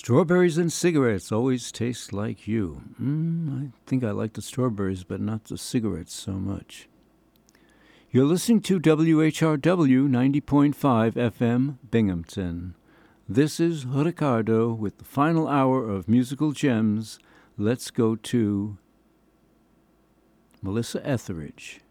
Strawberries and cigarettes always taste like you. I think I like the strawberries, but not the cigarettes so much. You're listening to WHRW 90.5 FM, Binghamton. This is Ricardo with the final hour of Musical Gems. Let's go to Melissa Etheridge.